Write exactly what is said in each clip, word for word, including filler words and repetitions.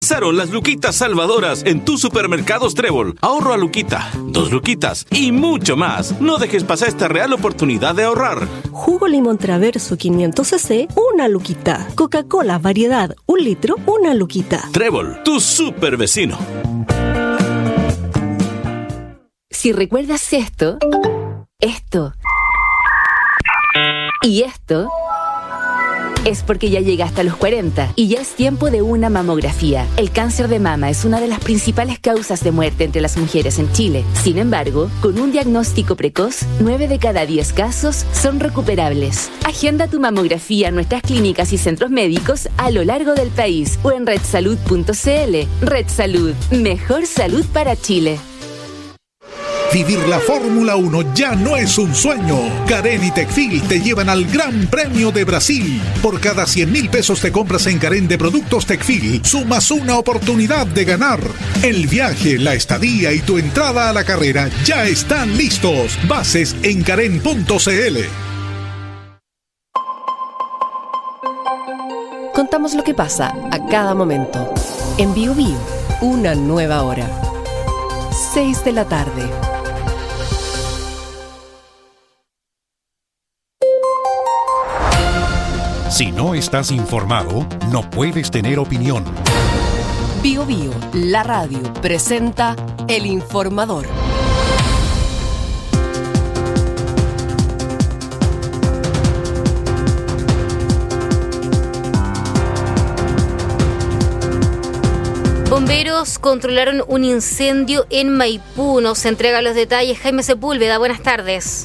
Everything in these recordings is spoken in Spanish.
Comenzaron las luquitas salvadoras en tus supermercados Trébol. Ahorro a luquita, dos luquitas y mucho más. No dejes pasar esta real oportunidad de ahorrar. Jugo limón Traverso quinientos centilitros, una luquita. Coca-Cola variedad, un litro, una luquita. Trébol, tu super vecino. Si recuerdas esto, esto y esto, es porque ya llegaste a los cuarenta y ya es tiempo de una mamografía. El cáncer de mama es una de las principales causas de muerte entre las mujeres en Chile. Sin embargo, con un diagnóstico precoz, nueve de cada diez casos son recuperables. Agenda tu mamografía en nuestras clínicas y centros médicos a lo largo del país o en red salud punto c l. Red Salud, mejor salud para Chile. Vivir la Fórmula uno ya no es un sueño. Carén y Tecfil te llevan al Gran Premio de Brasil. Por cada cien mil pesos te compras en Carén de productos Tecfil, sumas una oportunidad de ganar. El viaje, la estadía y tu entrada a la carrera ya están listos. Bases en carén punto c l. Contamos lo que pasa a cada momento. En Bio Bio, una nueva hora. seis de la tarde. Si no estás informado, no puedes tener opinión. Bio Bio, la radio, presenta El Informador. Bomberos controlaron un incendio en Maipú. Nos entrega los detalles Jaime Sepúlveda. Buenas tardes.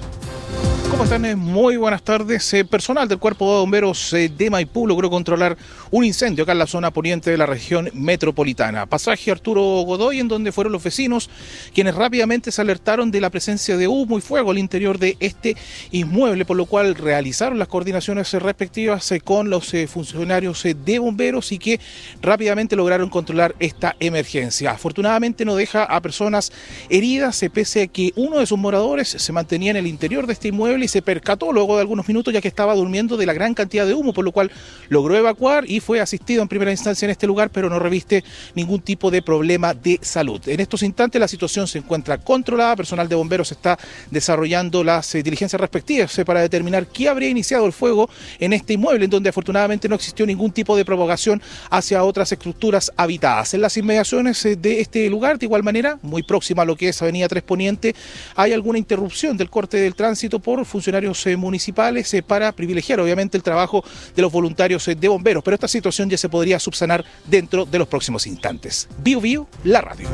¿Cómo están? Muy buenas tardes. Eh, personal del Cuerpo de Bomberos eh, de Maipú logró controlar un incendio acá en la zona poniente de la región metropolitana. Pasaje Arturo Godoy, en donde fueron los vecinos quienes rápidamente se alertaron de la presencia de humo y fuego al interior de este inmueble, por lo cual realizaron las coordinaciones respectivas eh, con los eh, funcionarios eh, de bomberos y que rápidamente lograron controlar esta emergencia. Afortunadamente no deja a personas heridas, eh, pese a que uno de sus moradores se mantenía en el interior de este inmueble y se percató luego de algunos minutos ya que estaba durmiendo de la gran cantidad de humo, por lo cual logró evacuar y fue asistido en primera instancia en este lugar, pero no reviste ningún tipo de problema de salud. En estos instantes la situación se encuentra controlada, personal de bomberos está desarrollando las eh, diligencias respectivas eh, para determinar qué habría iniciado el fuego en este inmueble, en donde afortunadamente no existió ningún tipo de propagación hacia otras estructuras habitadas. En las inmediaciones eh, de este lugar, de igual manera, muy próxima a lo que es Avenida Tres Poniente, hay alguna interrupción del corte del tránsito por funcionarios eh, municipales eh, para privilegiar obviamente el trabajo de los voluntarios eh, de bomberos, pero esta situación ya se podría subsanar dentro de los próximos instantes. Bio Bio, la radio.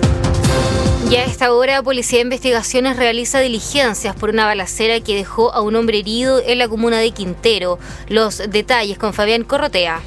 Ya a esta hora, Policía de Investigaciones realiza diligencias por una balacera que dejó a un hombre herido en la comuna de Quintero. Los detalles con Fabián Corrotea.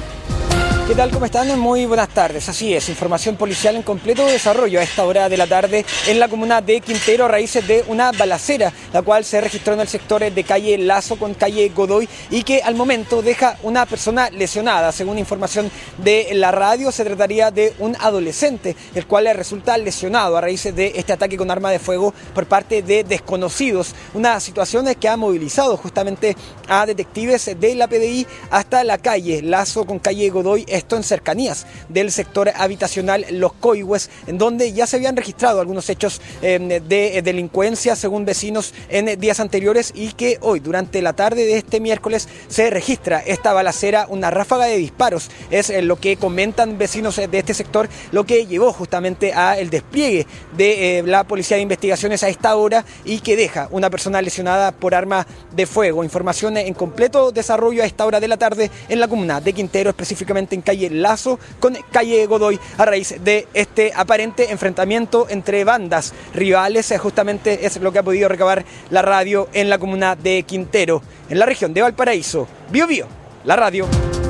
¿Qué tal? ¿Cómo están? Muy buenas tardes. Así es, información policial en completo desarrollo a esta hora de la tarde en la comuna de Quintero a raíz de una balacera, la cual se registró en el sector de calle Lazo con calle Godoy y que al momento deja una persona lesionada. Según información de la radio, se trataría de un adolescente, el cual resulta lesionado a raíz de este ataque con arma de fuego por parte de desconocidos. Una situación que ha movilizado justamente a detectives de la P D I hasta la calle Lazo con calle Godoy, esto en cercanías del sector habitacional Los Coihues, en donde ya se habían registrado algunos hechos eh, de delincuencia según vecinos en días anteriores y que hoy durante la tarde de este miércoles se registra esta balacera, una ráfaga de disparos, es eh, lo que comentan vecinos de este sector, lo que llevó justamente al despliegue de eh, la Policía de Investigaciones a esta hora y que deja una persona lesionada por arma de fuego. Información en completo desarrollo a esta hora de la tarde en la comuna de Quintero, específicamente en calle Lazo con calle Godoy, a raíz de este aparente enfrentamiento entre bandas rivales. Justamente es lo que ha podido recabar la radio en la comuna de Quintero, en la región de Valparaíso. Bio Bio, la radio.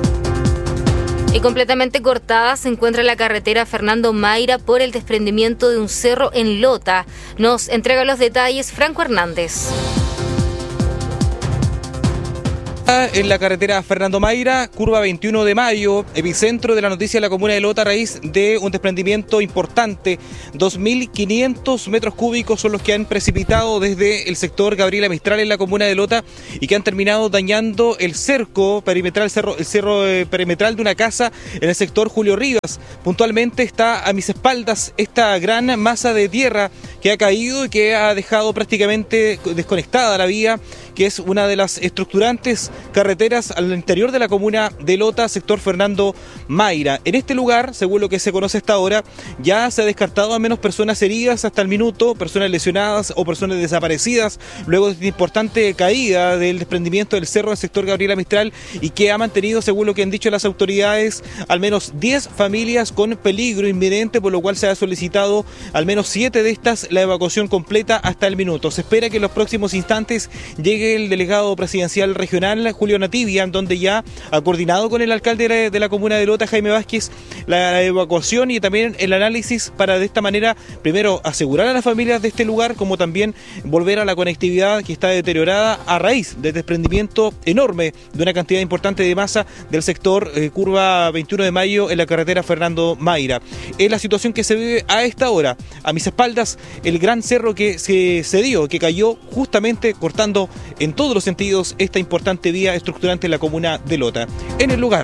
Y completamente cortada se encuentra la carretera Fernando Mayra por el desprendimiento de un cerro en Lota. Nos entrega los detalles Franco Hernández. En la carretera Fernando Mayra, curva veintiuno de mayo, epicentro de la noticia de la comuna de Lota a raíz de un desprendimiento importante. dos mil quinientos metros cúbicos son los que han precipitado desde el sector Gabriela Mistral en la comuna de Lota y que han terminado dañando el cerco perimetral, el cerro, el cerro eh, perimetral de una casa en el sector Julio Rivas. Puntualmente está a mis espaldas esta gran masa de tierra que ha caído y que ha dejado prácticamente desconectada la vía, que es una de las estructurantes carreteras al interior de la comuna de Lota, sector Fernando Mayra. En este lugar, según lo que se conoce hasta ahora, ya se ha descartado al menos personas heridas hasta el minuto, personas lesionadas o personas desaparecidas, luego de esta importante caída del desprendimiento del cerro del sector Gabriela Mistral y que ha mantenido, según lo que han dicho las autoridades, al menos diez familias con peligro inminente, por lo cual se ha solicitado al menos siete de estas la evacuación completa hasta el minuto. Se espera que en los próximos instantes llegue el delegado presidencial regional, Julio Nativia, donde ya ha coordinado con el alcalde de la, de la comuna de Lota, Jaime Vázquez, la evacuación y también el análisis para de esta manera, primero, asegurar a las familias de este lugar, como también volver a la conectividad que está deteriorada a raíz del desprendimiento enorme de una cantidad importante de masa del sector eh, curva veintiuno de mayo en la carretera Fernando Mayra. Es la situación que se vive a esta hora. A mis espaldas, el gran cerro que se cedió, que cayó justamente cortando en todos los sentidos esta importante vía estructurante en la comuna de Lota. En el lugar.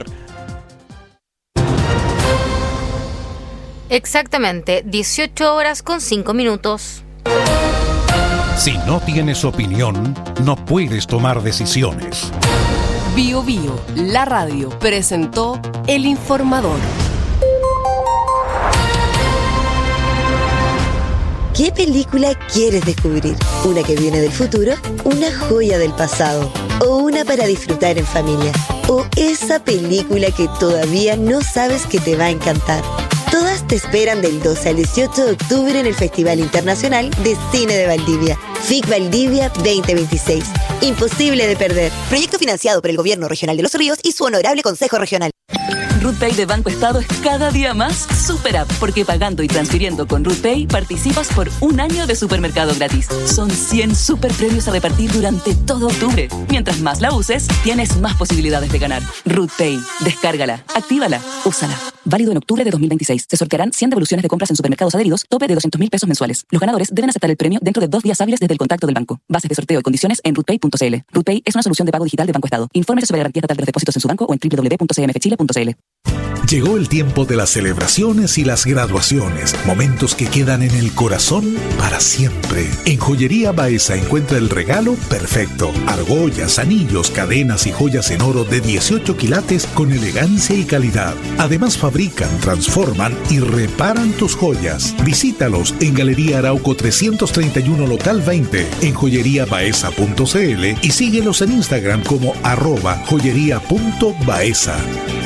Exactamente, dieciocho horas con cinco minutos. Si no tienes opinión, no puedes tomar decisiones. Bio Bio, la radio, presentó El Informador. ¿Qué película quieres descubrir? ¿Una que viene del futuro? ¿Una joya del pasado? ¿O una para disfrutar en familia? ¿O esa película que todavía no sabes que te va a encantar? Todas te esperan del doce al dieciocho de octubre en el Festival Internacional de Cine de Valdivia, F I C Valdivia veinte veintiséis. Imposible de perder. Proyecto financiado por el Gobierno Regional de Los Ríos y su honorable Consejo Regional. RootPay de Banco Estado es cada día más super app, porque pagando y transfiriendo con RootPay participas por un año de supermercado gratis. Son cien super premios a repartir durante todo octubre. Mientras más la uses, tienes más posibilidades de ganar. RootPay, descárgala, actívala, úsala. Válido en octubre de dos mil veintiséis. Se sortearán cien devoluciones de compras en supermercados adheridos, tope de doscientos mil pesos mensuales. Los ganadores deben aceptar el premio dentro de dos días hábiles desde el contacto del banco. Bases de sorteo y condiciones en rootpay punto c l. RootPay es una solución de pago digital de Banco Estado. Infórmese sobre la garantía estatal de los depósitos en su banco o en doble u doble u doble u punto c m f chile punto c l. Llegó el tiempo de las celebraciones y las graduaciones, momentos que quedan en el corazón para siempre. En Joyería Baeza encuentra el regalo perfecto. Argollas, anillos, cadenas y joyas en oro de dieciocho quilates con elegancia y calidad. Además fabrican, transforman y reparan tus joyas. Visítalos en Galería Arauco trescientos treinta y uno Local veinte, en joyería baeza punto c l y síguelos en Instagram como arroba joyería punto baeza.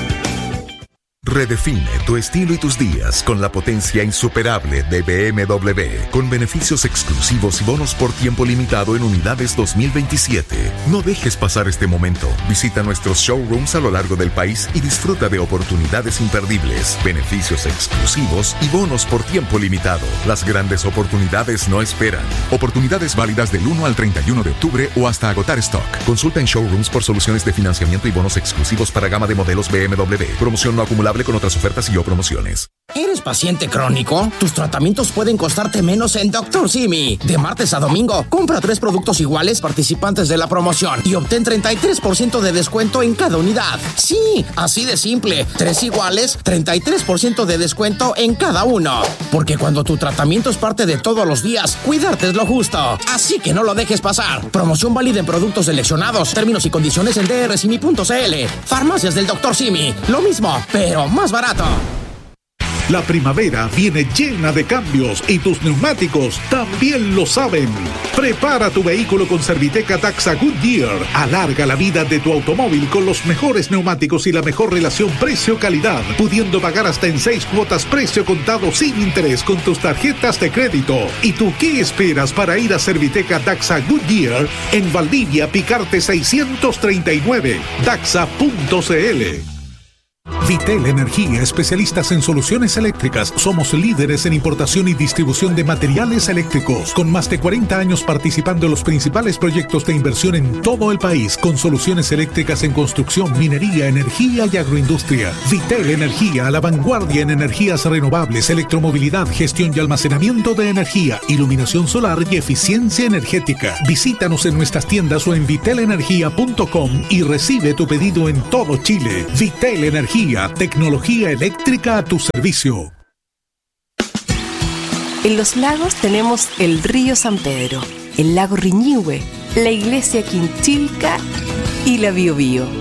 Redefine tu estilo y tus días con la potencia insuperable de B M W, con beneficios exclusivos y bonos por tiempo limitado en unidades dos mil veintisiete. No dejes pasar este momento. Visita nuestros showrooms a lo largo del país y disfruta de oportunidades imperdibles, beneficios exclusivos y bonos por tiempo limitado. Las grandes oportunidades no esperan. Oportunidades válidas del uno al treinta y uno de octubre o hasta agotar stock. Consulta en showrooms por soluciones de financiamiento y bonos exclusivos para gama de modelos B M W. Promoción no acumulable con otras ofertas y o promociones. ¿Eres paciente crónico? Tus tratamientos pueden costarte menos en doctor Simi. De martes a domingo, compra tres productos iguales participantes de la promoción y obtén treinta y tres por ciento de descuento en cada unidad. Sí, así de simple. Tres iguales, treinta y tres por ciento de descuento en cada uno. Porque cuando tu tratamiento es parte de todos los días, cuidarte es lo justo. Así que no lo dejes pasar. Promoción válida en productos seleccionados. Términos y condiciones en d r simi punto c l. Farmacias del doctor Simi. Lo mismo, pero más barato. La primavera viene llena de cambios y tus neumáticos también lo saben. Prepara tu vehículo con Serviteca Daxa Goodyear. Alarga la vida de tu automóvil con los mejores neumáticos y la mejor relación precio-calidad, pudiendo pagar hasta en seis cuotas precio contado sin interés con tus tarjetas de crédito. ¿Y tú qué esperas para ir a Serviteca Daxa Goodyear en Valdivia, Picarte seiscientos treinta y nueve, daxa punto c l? Vitel Energía, especialistas en soluciones eléctricas. Somos líderes en importación y distribución de materiales eléctricos, con más de cuarenta años participando en los principales proyectos de inversión en todo el país, con soluciones eléctricas en construcción, minería, energía y agroindustria. Vitel Energía, a la vanguardia en energías renovables, electromovilidad, gestión y almacenamiento de energía, iluminación solar y eficiencia energética. Visítanos en nuestras tiendas o en vitel energía punto com y recibe tu pedido en todo Chile. Vitel Energía, tecnología eléctrica a tu servicio. En Los Lagos tenemos el río San Pedro, el lago Riñihue, la iglesia Quinchilca y la Biobío.